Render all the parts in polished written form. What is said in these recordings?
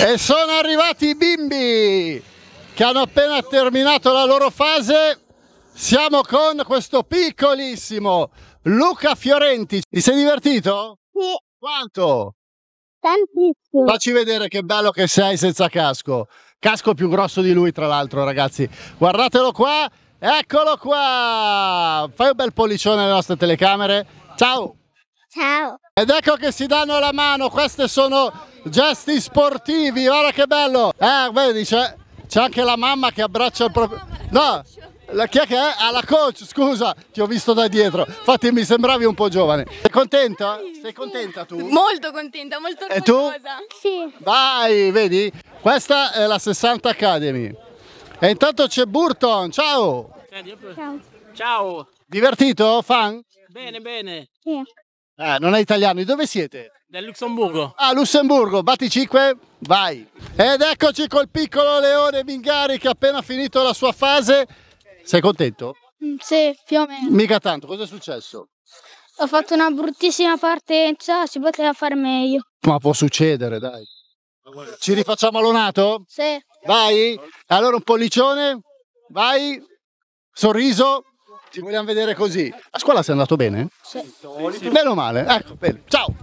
E sono arrivati i bimbi che hanno appena terminato la loro fase. Siamo con questo piccolissimo Luca Fiorenti. Ti sei divertito? Sì. Quanto? Tantissimo. Facci vedere che bello che sei senza casco. Casco più grosso di lui, tra l'altro, ragazzi. Guardatelo qua, eccolo qua. Fai un bel pollicione alle nostre telecamere. Ciao. Ciao. Ed ecco che si danno la mano. Questi sono gesti sportivi. Guarda che bello. Vedi, c'è anche la mamma che abbraccia il proprio... No, chi è che è? Ah, la coach, scusa, ti ho visto da dietro. Infatti mi sembravi un po' giovane. Sei contenta? Sei contenta tu? Molto contenta, molto E tu? orgogliosa. Sì. Vai, vedi? Questa è la 60 Academy. E intanto c'è Burton, ciao! Ciao. Ciao, Divertito? Fan? bene bene, Sì. Non è italiano, di dove siete? del Lussemburgo. Ah, Lussemburgo, batti 5, vai! Ed eccoci col piccolo Leone Mingari che ha appena finito la sua fase. Sei contento? Sì, più o meno. Mica tanto, cosa è successo? Ho fatto una bruttissima partenza, si poteva fare meglio. Ma può succedere, dai. Ci rifacciamo all'onato? Sì. Vai! Allora un pollicione, vai! Sorriso, ti vogliamo vedere così. A scuola sei andato bene? Sì. Meno male, ecco, bene, ciao!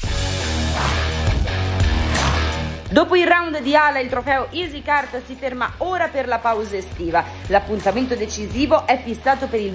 Dopo il round di ala il trofeo EasyCart si ferma ora per la pausa estiva. L'appuntamento decisivo è fissato per il